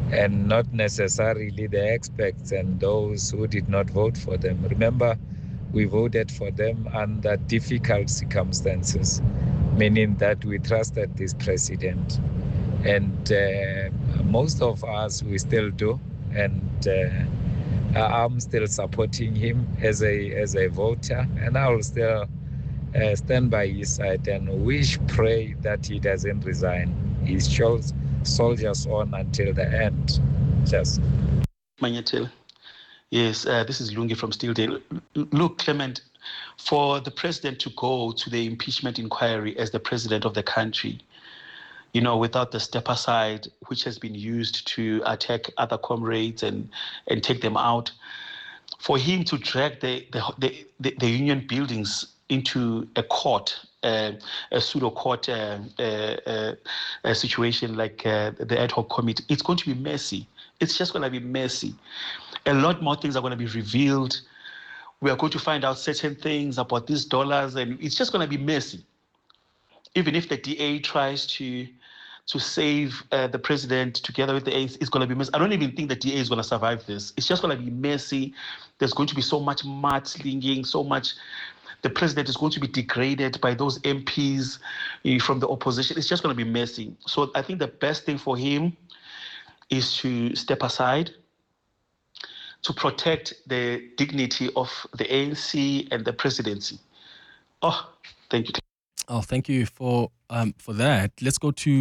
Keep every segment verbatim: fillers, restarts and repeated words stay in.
and not necessarily the experts and those who did not vote for them. Remember, we voted for them under difficult circumstances, meaning that we trusted this president. And uh, most of us, we still do. And uh, I'm still supporting him as a as a voter, and I will still uh, stand by his side and wish, pray that he doesn't resign. He shows soldiers on until the end. Just. Manyathela. Yes, uh, this is Lungi from Steeldale. Look, Clement, for the president to go to the impeachment inquiry as the president of the country, you know, without the step aside, which has been used to attack other comrades and, and take them out, for him to drag the, the, the, the union buildings into a court, uh, a pseudo court uh, uh, uh, a situation like uh, the ad hoc committee, it's going to be messy. It's just going to be messy. A lot more things are going to be revealed. We are going to find out certain things about these dollars, and it's just going to be messy. Even if the D A tries to to save uh, the president together with the A, it's going to be messy. I don't even think the D A is going to survive this. It's just going to be messy. There's going to be so much mudslinging, so much. The president is going to be degraded by those M Ps uh, from the opposition. It's just going to be messy. So I think the best thing for him is to step aside, to protect the dignity of the A N C and the presidency. Oh, thank you. Oh, thank you for um for that. Let's go to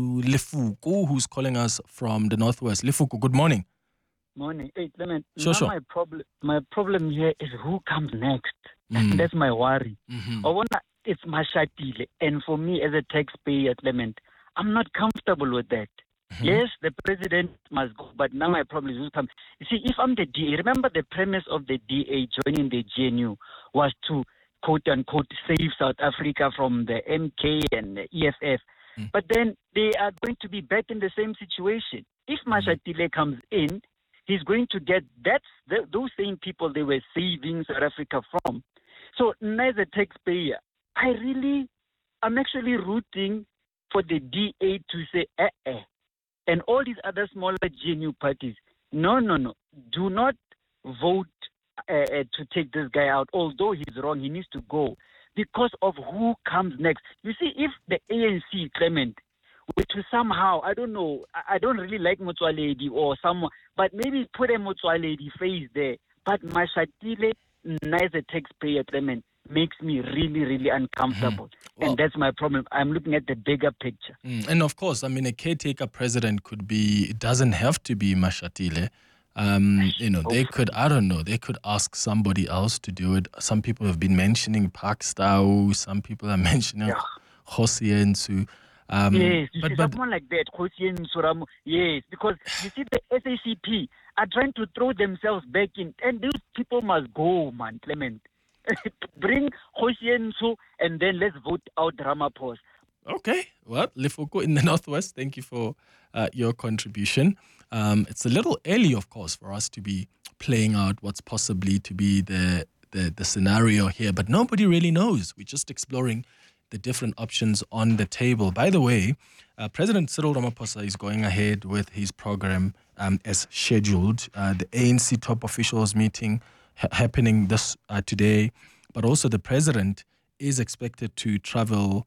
Lefuku, who's calling us from the Northwest. Lefuku, good morning. Morning. Hey, Clement, sure, now sure. my problem my problem here is who comes next. Mm. That's my worry. Mm-hmm. I wanna, it's Mashatile, and for me as a taxpayer, Clement, I'm not comfortable with that. Mm-hmm. Yes, the president must go, but now my problem is who comes. You see, if I'm the D A, remember the premise of the D A joining the G N U was to, quote unquote, save South Africa from the M K and the E F F. Mm. But then they are going to be back in the same situation. If Mashatile mm. comes in, he's going to get that's the, those same people they were saving South Africa from. So, as a taxpayer, I really, I'm actually rooting for the D A to say, eh, eh. And all these other smaller G N U parties, no, no, no, do not vote uh, uh, to take this guy out. Although he's wrong, he needs to go because of who comes next. You see, if the A N C, Clement, were to somehow, I don't know, I, I don't really like Motsoaledi or someone, but maybe put a Motsoaledi face there. But Mashatile, as a taxpayer, Clement, makes me really, really uncomfortable. Mm-hmm. Well, and that's my problem. I'm looking at the bigger picture. Mm, and of course, I mean, a caretaker president could be, it doesn't have to be Mashatile. Um, you know, they could, I don't know, they could ask somebody else to do it. Some people have been mentioning Park Stau, some people are mentioning yeah. Hosiensu. Um, yes, you but, see but, someone like that, Hosiensu, yes, because you see the S A C P are trying to throw themselves back in, and these people must go, man, Clement. Bring Hosiensu and then let's vote out Ramaphosa. Okay, well, Lefuku in the Northwest, thank you for uh, your contribution. Um, it's a little early, of course, for us to be playing out what's possibly to be the, the, the scenario here, but nobody really knows. We're just exploring the different options on the table. By the way, uh, President Cyril Ramaphosa is going ahead with his program um, as scheduled. Uh, the A N C top officials meeting ha- happening this uh, today, but also the president is expected to travel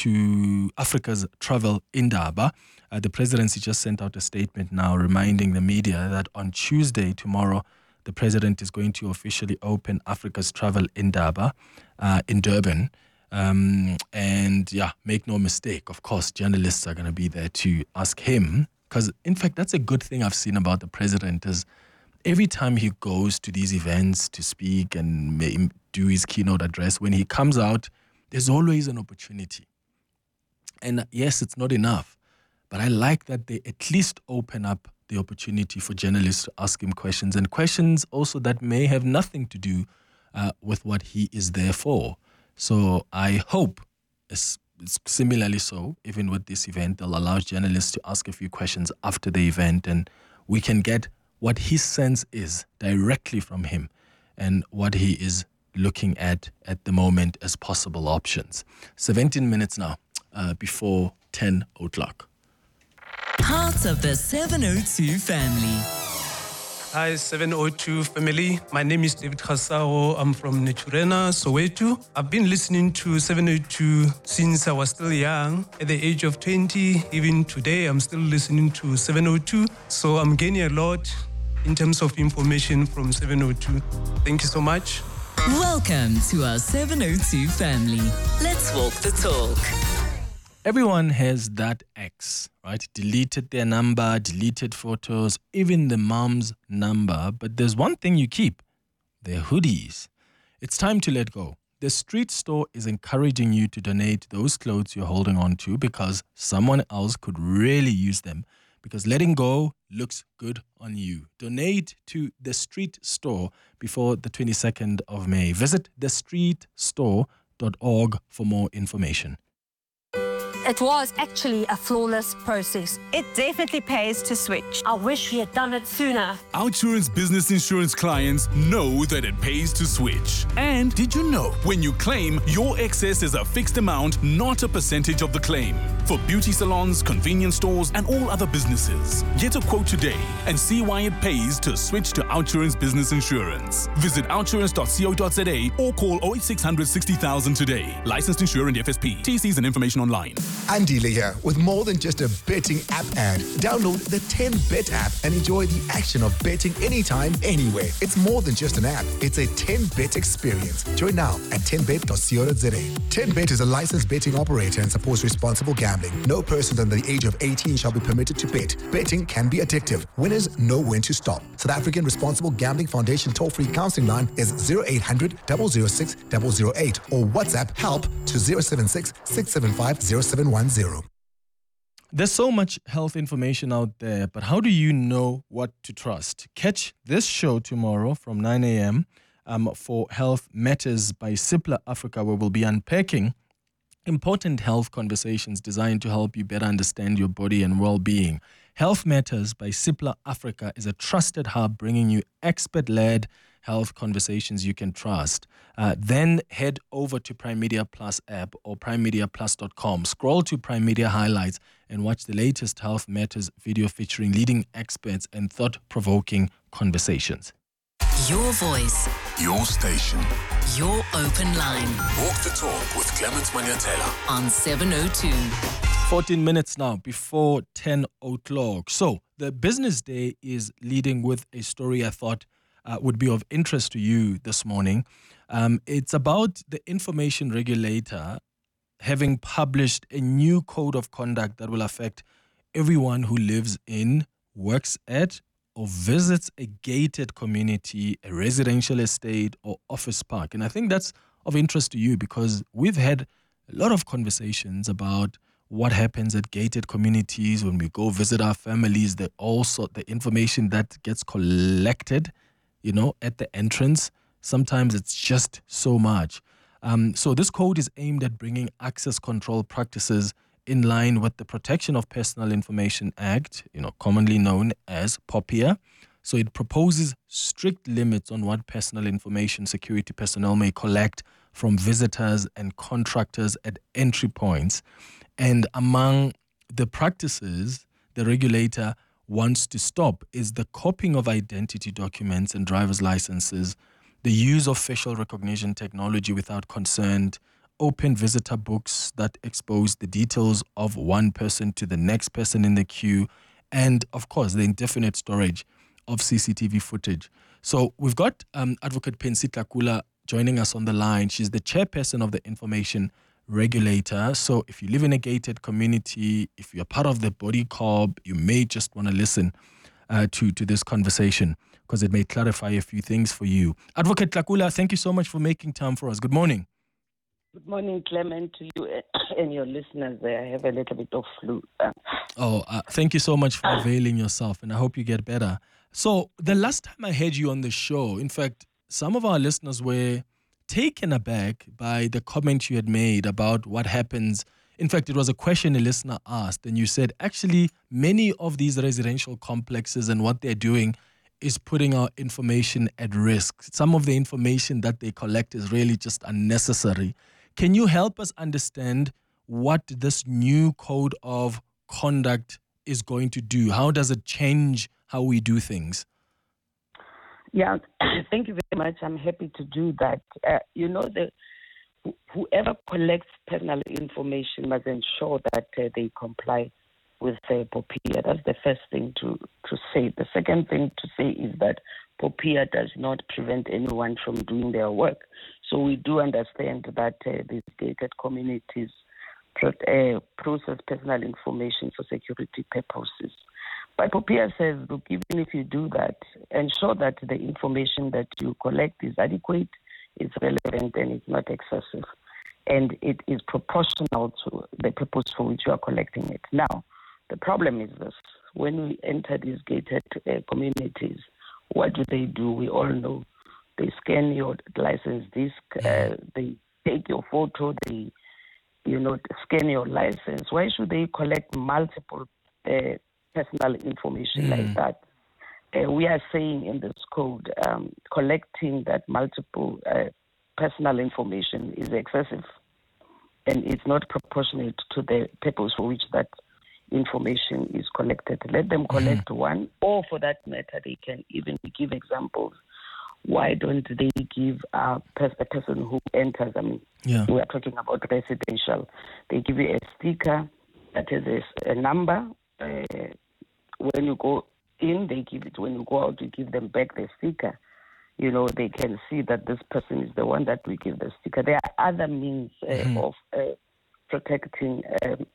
to Africa's Travel Indaba. Uh, the presidency just sent out a statement now reminding the media that on Tuesday, tomorrow, the president is going to officially open Africa's Travel Indaba uh, in Durban. Um, and yeah, make no mistake, of course, journalists are going to be there to ask him. Because, in fact, that's a good thing I've seen about the president is every time he goes to these events to speak and may, do his keynote address, when he comes out, there's always an opportunity. And yes, it's not enough, but I like that they at least open up the opportunity for journalists to ask him questions, and questions also that may have nothing to do uh, with what he is there for. So I hope, it's, it's similarly so, even with this event, they'll allow journalists to ask a few questions after the event, and we can get what his sense is directly from him and what he is looking at at the moment as possible options. seventeen minutes now uh, before ten o'clock. Part of the seven oh two family. Hi, seven oh two family. My name is David Khasao. I'm from Naturena, Soweto. I've been listening to seven oh two since I was still young. At the age of twenty, even today, I'm still listening to seven oh two. So I'm gaining a lot in terms of information from seven oh two. Thank you so much. Welcome to our seven oh two family. Let's walk the talk. Everyone has that ex, right? Deleted their number, deleted photos, even the mom's number. But there's one thing you keep, their hoodies. It's time to let go. The street store is encouraging you to donate those clothes you're holding on to because someone else could really use them. Because letting go looks good on you. Donate to the street store before the twenty-second of May. Visit the street store dot org for more information. It was actually a flawless process. It definitely pays to switch. I wish we had done it sooner. Outsurance Business Insurance clients know that it pays to switch. And did you know when you claim, your excess is a fixed amount, not a percentage of the claim? For beauty salons, convenience stores, and all other businesses. Get a quote today and see why it pays to switch to Outsurance Business Insurance. Visit outsurance dot co dot za or call oh eight six hundred sixty thousand today. Licensed insurer and F S P. T Cs and information online. Andile here with more than just a betting app ad. Download the ten bet app and enjoy the action of betting anytime, anywhere. It's more than just an app. It's a ten bet experience. Join now at ten bet dot co dot za. ten bet is a licensed betting operator and supports responsible gambling. No person under the age of eighteen shall be permitted to bet. Betting can be addictive. Winners know when to stop. South African Responsible Gambling Foundation toll-free counseling line is zero eight hundred, double oh six, double oh eight or WhatsApp help to zero seven six, six seven five, zero seven one zero. There's so much health information out there, but how do you know what to trust? Catch this show tomorrow from nine a.m. Um, for Health Matters by Cipla Africa, where we'll be unpacking important health conversations designed to help you better understand your body and well-being. Health Matters by Cipla Africa is a trusted hub bringing you expert-led health conversations you can trust. Uh, then head over to Prime Media Plus app or prime media plus dot com. Scroll to Prime Media Highlights and watch the latest Health Matters video featuring leading experts and thought-provoking conversations. Your voice. Your station. Your open line. Walk the talk with Clement Manyatela. On seven oh two. fourteen minutes now before ten o'clock. So the business day is leading with a story I thought uh, would be of interest to you this morning. Um, it's about the information regulator having published a new code of conduct that will affect everyone who lives in, works at, or visits a gated community, a residential estate, or office park. And I think that's of interest to you because we've had a lot of conversations about what happens at gated communities when we go visit our families, the also the information that gets collected, you know, at the entrance. Sometimes it's just so much. Um, so this code is aimed at bringing access control practices in line with the Protection of Personal Information Act, you know, commonly known as POPIA. So it proposes strict limits on what personal information security personnel may collect from visitors and contractors at entry points. And among the practices the regulator wants to stop is the copying of identity documents and driver's licenses, the use of facial recognition technology without consent, open visitor books that expose the details of one person to the next person in the queue, and of course, the indefinite storage of C C T V footage. So we've got um, Advocate Pensi Tlakula joining us on the line. She's the chairperson of the information regulator. So if you live in a gated community, if you're part of the body corp, you may just want to listen uh, to, to this conversation because it may clarify a few things for you. Advocate Tlakula, thank you so much for making time for us. Good morning. Good morning, Clement, to you and your listeners. I have a little bit of flu. Oh, uh, thank you so much for availing yourself, and I hope you get better. So the last time I had you on the show, in fact, some of our listeners were taken aback by the comment you had made about what happens. In fact, it was a question a listener asked, and you said, actually, many of these residential complexes and what they're doing is putting our information at risk. Some of the information that they collect is really just unnecessary. Can you help us understand what this new code of conduct is going to do? How does it change how we do things? Yeah, thank you very much. I'm happy to do that. Uh, you know, the wh- whoever collects personal information must ensure that uh, they comply with uh, POPIA. That's the first thing to, to say. The second thing to say is that POPIA does not prevent anyone from doing their work. So we do understand that uh, these gated communities pro- uh, process personal information for security purposes. But POPIA says, look, even if you do that, ensure that the information that you collect is adequate, is relevant, and it's not excessive. And it is proportional to the purpose for which you are collecting it. Now, the problem is this. When we enter these gated uh, communities, what do they do? We all know. They scan your license disc, uh, they take your photo, they, you know, scan your license. Why should they collect multiple uh, personal information mm. like that? Uh, we are saying in this code, um, collecting that multiple uh, personal information is excessive, and it's not proportionate to the purpose for which that information is collected. Let them collect mm-hmm. one, or for that matter, they can even give examples. Why don't they give uh, pers- a person who enters, I mean, yeah. we are talking about residential, they give you a sticker that has a, a number. Uh, when you go in, they give it. When you go out, you give them back the sticker. You know, they can see that this person is the one that we give the sticker. There are other means uh, mm-hmm. of uh, protecting um,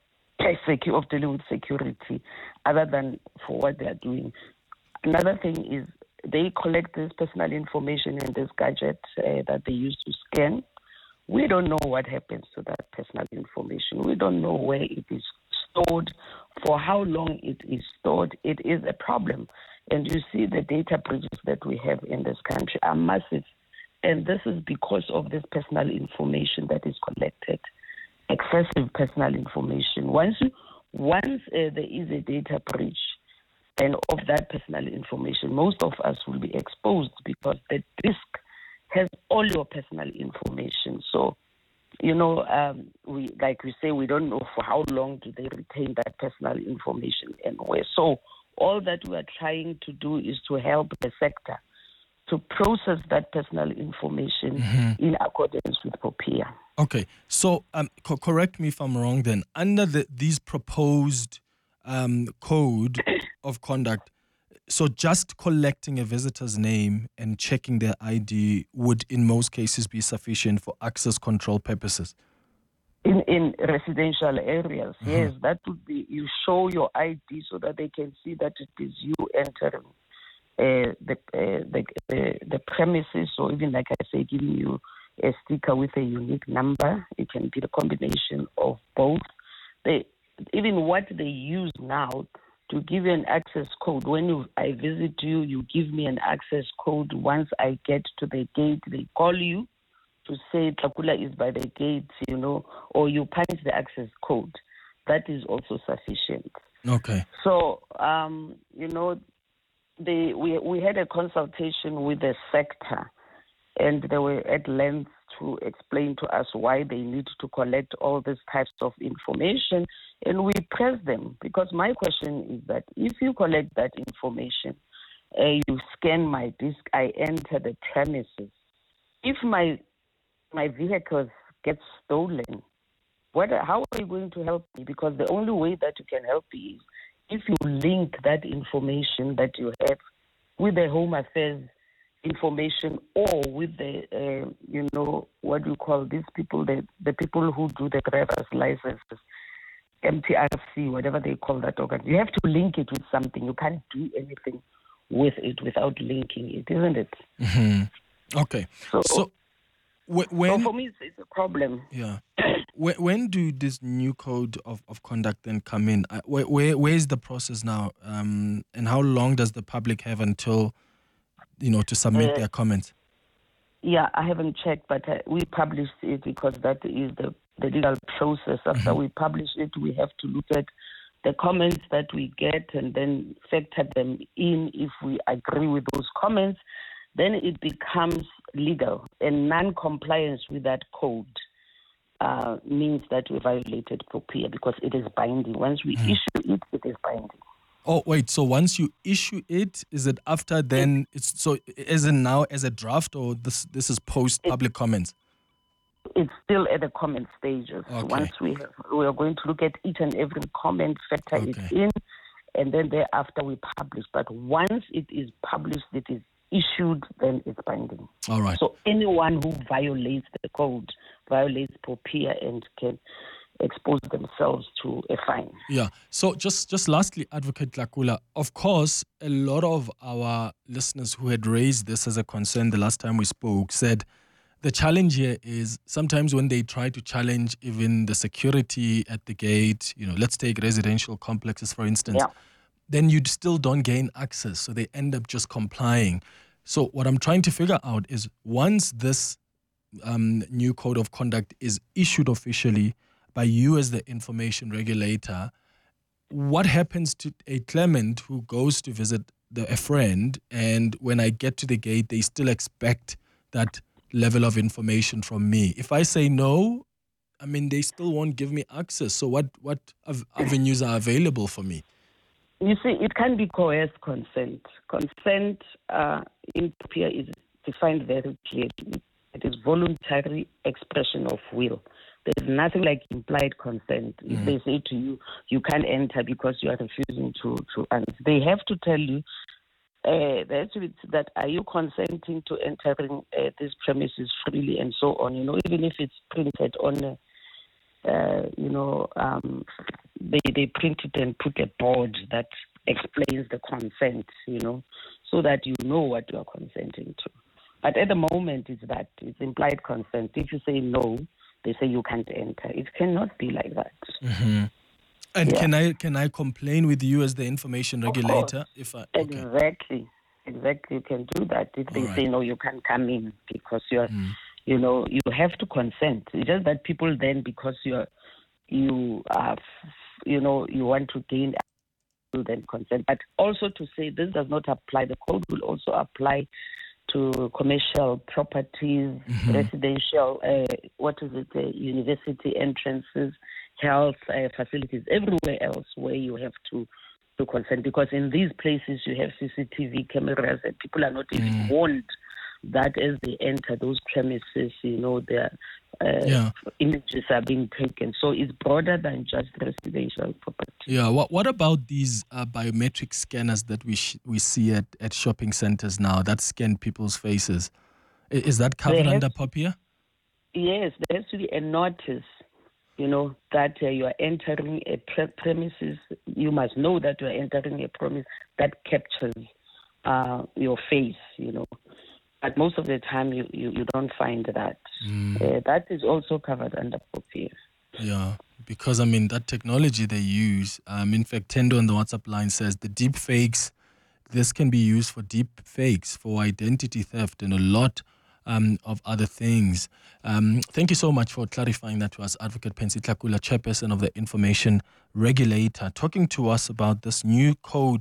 of dealing with security other than for what they are doing. Another thing is they collect this personal information in this gadget uh, that they use to scan. We don't know what happens to that personal information. We don't know where it is stored, for how long it is stored. It is a problem. And you see the data breaches that we have in this country are massive. And this is because of this personal information that is collected. Excessive personal information. Once you, once uh, there is a data breach and of that personal information, most of us will be exposed because the disk has all your personal information. So, you know, um, we like we say, we don't know for how long do they retain that personal information and where. So all that we are trying to do is to help the sector to process that personal information mm-hmm. in accordance with POPIA. Okay, so um, co- correct me if I'm wrong then. Under the, these proposed um, code of conduct, so just collecting a visitor's name and checking their I D would in most cases be sufficient for access control purposes? In in residential areas, mm-hmm. yes, that would be, you show your I D so that they can see that it is you entering uh, the, uh, the, the the premises, or even, like I say, giving you a sticker with a unique number. It can be the combination of both. They, even what they use now to give you an access code. When you, I visit you, you give me an access code. Once I get to the gate, they call you to say Takula is by the gate, you know, or you punch the access code. That is also sufficient. Okay. So, um, you know, they, we we had a consultation with the sector, and they were at length to explain to us why they need to collect all these types of information, and we press them, because my question is that if you collect that information, uh, you scan my disc, I enter the premises. If my my vehicle gets stolen, what? How are you going to help me? Because the only way that you can help me is if you link that information that you have with the Home Affairs information, or with the, uh, you know, what do you call these people, the, the people who do the driver's licenses, M T R C, whatever they call that organ. You have to link it with something. You can't do anything with it without linking it, isn't it? Mm-hmm. Okay. So, so wh- when... So for me, it's, it's a problem. Yeah. when, when do this new code of, of conduct then come in? Uh, where, where Where is the process now? Um, and how long does the public have until, you know, to submit uh, their comments? Yeah, I haven't checked, but uh, we published it because that is the, the legal process. After mm-hmm. we publish it, we have to look at the comments that we get and then factor them in. If we agree with those comments, then it becomes legal, and non-compliance with that code uh, means that we violated POPIA because it is binding. Once we mm. issue it, it is binding. Oh, wait, so once you issue it, is it after then, it's so is it now as a draft or this this is post public comments? It's still at the comment stages. Okay. Once we have, we are going to look at each and every comment, factor okay. it in, and then thereafter we publish. But once it is published, it is issued, then it's binding. All right. So anyone who violates the code, violates POPIA and can expose themselves to a fine. Yeah. So just, just lastly, Advocate Tlakula, of course, a lot of our listeners who had raised this as a concern the last time we spoke said the challenge here is sometimes when they try to challenge even the security at the gate, you know, let's take residential complexes, for instance, yeah. then you still don't gain access. So they end up just complying. So what I'm trying to figure out is once this um, new code of conduct is issued officially by you as the information regulator, what happens to a claimant who goes to visit the, a friend and when I get to the gate, they still expect that level of information from me? If I say no, I mean, they still won't give me access. So what, what av- avenues are available for me? You see, it can be coerced consent. Consent uh, in POPIA is defined very clearly. It is voluntary expression of will. There's nothing like implied consent. Mm-hmm. If they say to you, you can't enter because you are refusing to, to answer, they have to tell you uh, that are you consenting to entering uh, these premises freely and so on. You know, even if it's printed on, a, uh, you know, um, they they print it and put a board that explains the consent. You know, so that you know what you are consenting to. But at the moment, it's that it's implied consent. If you say no, they say you can't enter. It cannot be like that. Mm-hmm. And yeah. can I can I complain with you as the information regulator? If I okay. Exactly, exactly, you can do that. If they right. say no, you can't come in because you're, mm. you know, you have to consent. It's just that people then, because you're, you are, you know, you want to gain, then consent. But also to say this does not apply. The code will also apply to commercial properties, mm-hmm. residential, uh, what is it, uh, university entrances, health uh, facilities, everywhere else where you have to, to consent. Because in these places you have C C T V cameras and people are not even mm. warned that as they enter those premises, you know, their uh, yeah. images are being taken. So it's broader than just residential property. Yeah. What What about these uh, biometric scanners that we sh- we see at, at shopping centers now that scan people's faces? I- is that covered under POPIA? Yes, there has to be a notice, you know, that uh, you are entering a pre- premises. You must know that you are entering a premise that captures uh, your face, you know. But most of the time, you, you, you don't find that. Mm. Uh, that is also covered under POPIA. Yeah, because, I mean, that technology they use, um, in fact, Tendo on the WhatsApp line says the deep fakes, this can be used for deep fakes, for identity theft, and a lot um, of other things. Um, thank you so much for clarifying that to us, Advocate Pensi Tlakula, chairperson of the Information Regulator, talking to us about this new code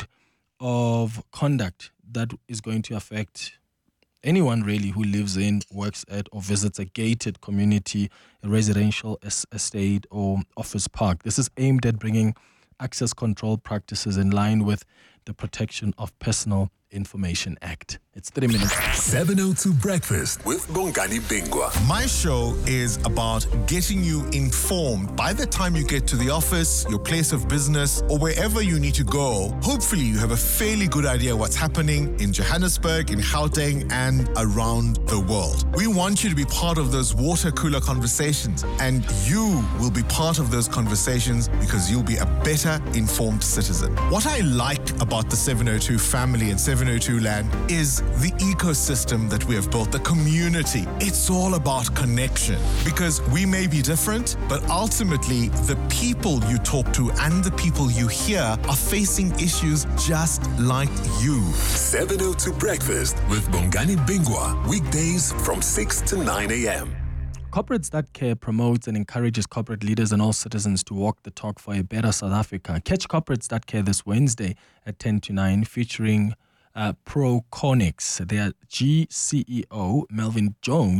of conduct that is going to affect anyone really who lives in, works at, or visits a gated community, a residential es- estate, or office park. This is aimed at bringing access control practices in line with the Protection of Personal Information Act. It's three minutes. seven oh two Breakfast with Bongani Bingwa. My show is about getting you informed by the time you get to the office, your place of business, or wherever you need to go. Hopefully you have a fairly good idea what's happening in Johannesburg, in Gauteng, and around the world. We want you to be part of those water cooler conversations, and you will be part of those conversations because you'll be a better informed citizen. What I like about the seven oh two family and seven oh two land is the ecosystem that we have built, the community. It's all about connection because we may be different, but ultimately the people you talk to and the people you hear are facing issues just like you. seven oh two Breakfast with Bongani Bingwa, weekdays from six to nine a.m. Corporates That Care promotes and encourages corporate leaders and all citizens to walk the talk for a better South Africa. Catch Corporates That Care this Wednesday at ten to nine, featuring uh, Proconics. Their G C E O, Melvin Jones,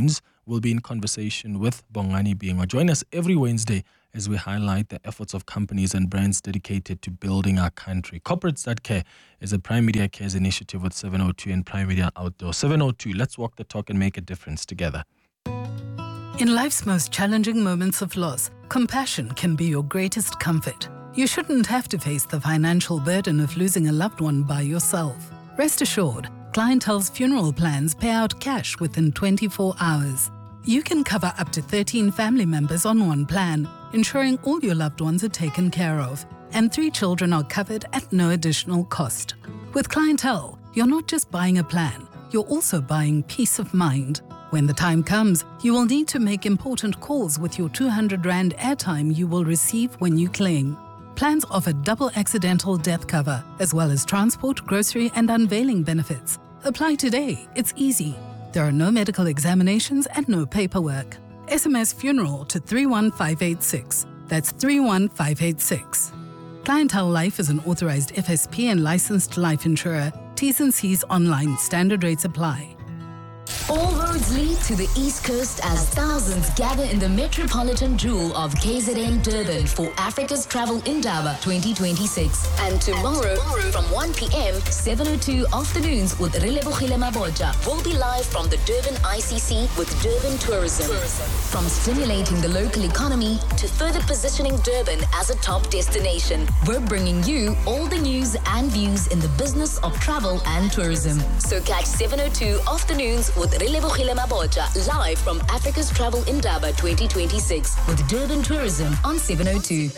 we'll be in conversation with Bongani Bingwa. Join us every Wednesday as we highlight the efforts of companies and brands dedicated to building our country. Corporates That Care is a Prime Media Cares initiative with seven oh two and Prime Media Outdoor. seven oh two, let's walk the talk and make a difference together. In life's most challenging moments of loss, compassion can be your greatest comfort. You shouldn't have to face the financial burden of losing a loved one by yourself. Rest assured, Clientele's funeral plans pay out cash within twenty-four hours. You can cover up to thirteen family members on one plan, ensuring all your loved ones are taken care of, and three children are covered at no additional cost. With Clientele, you're not just buying a plan, you're also buying peace of mind. When the time comes, you will need to make important calls with your two hundred rand airtime you will receive when you claim. Plans offer double accidental death cover, as well as transport, grocery, and unveiling benefits. Apply today. It's easy. There are no medical examinations and no paperwork. S M S funeral to three one five eight six. That's three one five eight six. Clientele Life is an authorized F S P and licensed life insurer. T's and C's online. Standard rates apply. All roads lead to the East Coast as thousands gather in the metropolitan jewel of K Z N Durban for Africa's Travel Indaba twenty twenty-six. And tomorrow, from one p.m, seven oh two afternoons with Relebogile Mabotja will be live from the Durban I C C with Durban Tourism. From stimulating the local economy to further positioning Durban as a top destination, we're bringing you all the news and views in the business of travel and tourism. So catch seven oh two afternoons with Relebogile Mabotja live from Africa's Travel Indaba twenty twenty-six with Durban Tourism on seven oh two.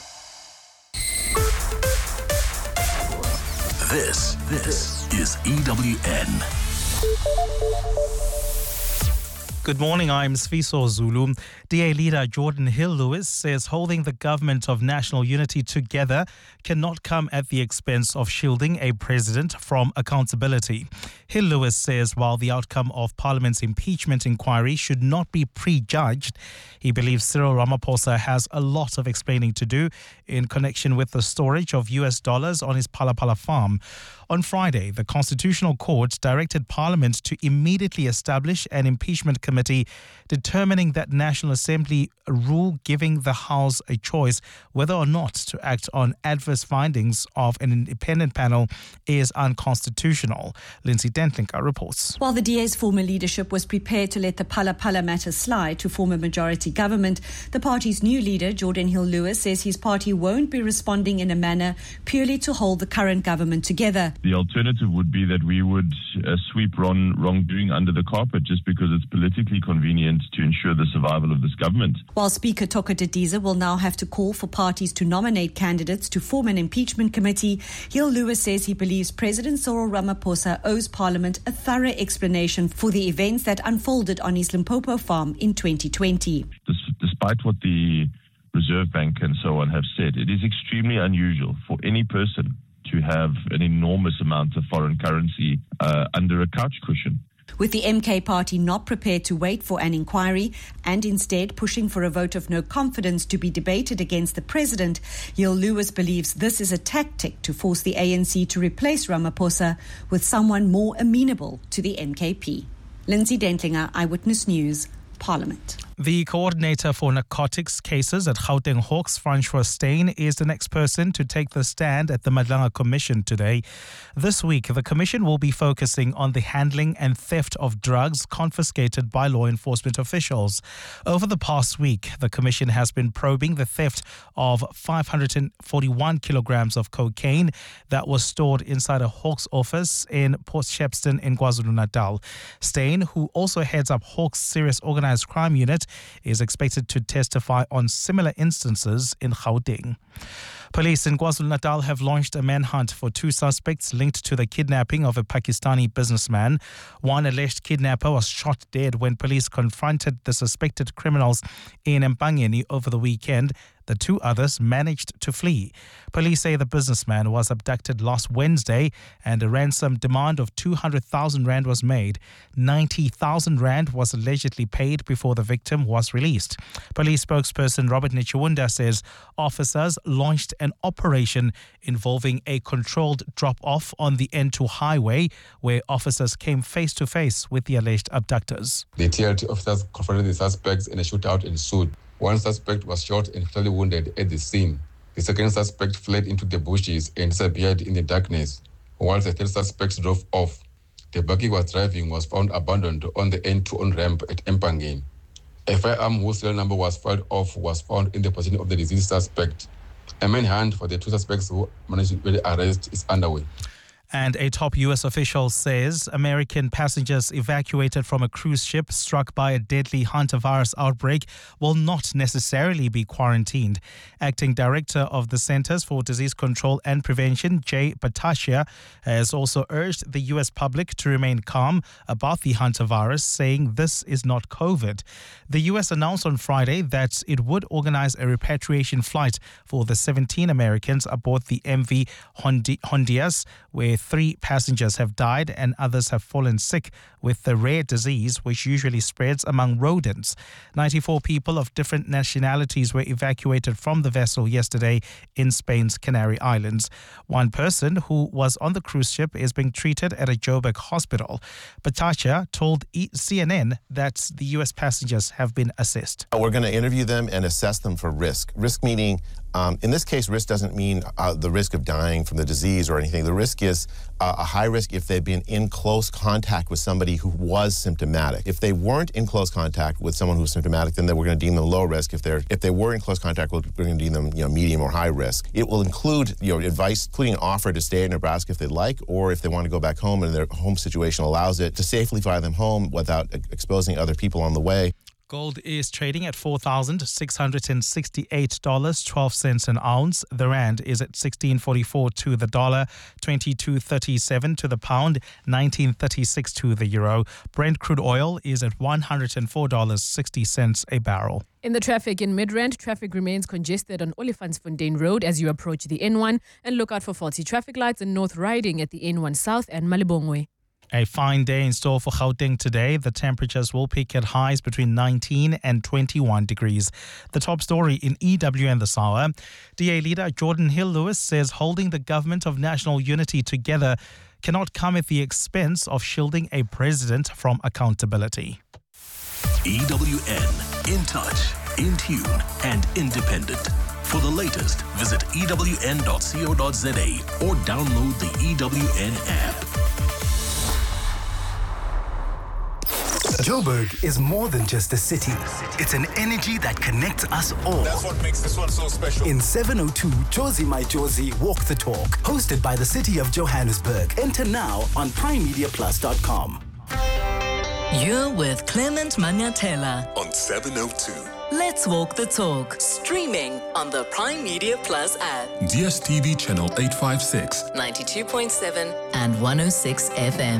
This, this is E W N. Good morning, I'm Sfiso Zulu. D A leader Jordan Hill-Lewis says holding the government of national unity together cannot come at the expense of shielding a president from accountability. Hill-Lewis says while the outcome of Parliament's impeachment inquiry should not be prejudged, he believes Cyril Ramaphosa has a lot of explaining to do in connection with the storage of U S dollars on his Phala Phala farm. On Friday, the Constitutional Court directed Parliament to immediately establish an impeachment committee determining that National Assembly rule giving the House a choice whether or not to act on adverse findings of an independent panel is unconstitutional. Lindsay Dentlinker reports. While the D A's former leadership was prepared to let the Phala Phala matter slide to form a majority government, the party's new leader, Jordan Hill-Lewis, says his party won't be responding in a manner purely to hold the current government together. The alternative would be that we would uh, sweep wrong, wrongdoing under the carpet just because it's politically convenient to ensure the survival of this government. While Speaker Toko Didiza will now have to call for parties to nominate candidates to form an impeachment committee, Hill-Lewis says he believes President Cyril Ramaphosa owes Parliament a thorough explanation for the events that unfolded on his Limpopo farm in twenty twenty. Despite what the Reserve Bank and so on have said, it is extremely unusual for any person to have an enormous amount of foreign currency uh, under a couch cushion. With the M K party not prepared to wait for an inquiry and instead pushing for a vote of no confidence to be debated against the president, Hill-Lewis believes this is a tactic to force the A N C to replace Ramaphosa with someone more amenable to the M K P. Lindsay Dentlinger, Eyewitness News, Parliament. The coordinator for narcotics cases at Gauteng Hawks, Francois Steyn, is the next person to take the stand at the Madlanga Commission today. This week, the Commission will be focusing on the handling and theft of drugs confiscated by law enforcement officials. Over the past week, the Commission has been probing the theft of five hundred forty-one kilograms of cocaine that was stored inside a Hawks office in Port Shepstone in KwaZulu-Natal. Steyn, who also heads up Hawks' Serious Organised Crime Unit, is expected to testify on similar instances in Gauteng. Police in KwaZulu-Natal have launched a manhunt for two suspects linked to the kidnapping of a Pakistani businessman. One alleged kidnapper was shot dead when police confronted the suspected criminals in Mpangeni over the weekend. The The two others managed to flee. Police say the businessman was abducted last Wednesday and a ransom demand of two hundred thousand rand was made. ninety thousand rand was allegedly paid before the victim was released. Police spokesperson Robert Nichawunda says officers launched an operation involving a controlled drop-off on the N two highway where officers came face-to-face with the alleged abductors. The T L T officers confronted the suspects and a shootout ensued. One suspect was shot and fatally wounded at the scene. The second suspect fled into the bushes and disappeared in the darkness, while the third suspect drove off. The buggy was driving was found abandoned on the N two on-ramp at Empangeni. A firearm whose serial number was fired off was found in the possession of the deceased suspect. A manhunt for the two suspects who managed to arrest is underway. And a top U S official says American passengers evacuated from a cruise ship struck by a deadly hantavirus outbreak will not necessarily be quarantined. Acting Director of the Centers for Disease Control and Prevention, Jay Batashia, has also urged the U S public to remain calm about the hantavirus, saying this is not COVID. The U S announced on Friday that it would organize a repatriation flight for the seventeen Americans aboard the M V Hondias, where three passengers have died and others have fallen sick with the rare disease which usually spreads among rodents. ninety-four people of different nationalities were evacuated from the vessel yesterday in Spain's Canary Islands. One person who was on the cruise ship is being treated at a Joburg hospital. Batashia told C N N that the U S passengers have been assessed. We're going to interview them and assess them for risk. Risk meaning, um, in this case, risk doesn't mean uh, the risk of dying from the disease or anything. The risk is uh, a high risk if they've been in close contact with somebody who was symptomatic. If they weren't in close contact with someone who was symptomatic, then we're going to deem them low risk. If they're if they were in close contact, we're going to deem them you know medium or high risk. It will include you know advice, including an offer to stay in Nebraska if they'd like, or if they want to go back home and their home situation allows it, to safely fly them home without exposing other people on the way. Gold is trading at four thousand six hundred sixty-eight dollars and twelve cents an ounce. The rand is at sixteen forty-four to the dollar, twenty-two thirty-seven to the pound, nineteen thirty-six to the euro. Brent crude oil is at one hundred four dollars and sixty cents a barrel. In the traffic in Midrand, traffic remains congested on Olifantsfontein Road as you approach the N one, and look out for faulty traffic lights in North Riding at the N one South and Malibongwe. A fine day in store for Gauteng today. The temperatures will peak at highs between nineteen and twenty-one degrees. The top story in E W N this hour. D A leader Jordan Hill-Lewis says holding the government of national unity together cannot come at the expense of shielding a president from accountability. E W N, in touch, in tune and independent. For the latest, visit E W N dot co dot za or download the E W N app. Joburg is more than just a city. It's an energy that connects us all. That's what makes this one so special. In seven oh two, Josie My Josie Walk the Talk, hosted by the City of Johannesburg. Enter now on prime media plus dot com. You're with Clement Manyatela on seven oh two. Let's Walk the Talk, streaming on the Prime Media Plus app. D S T V channel eight fifty-six, ninety-two point seven and one oh six F M.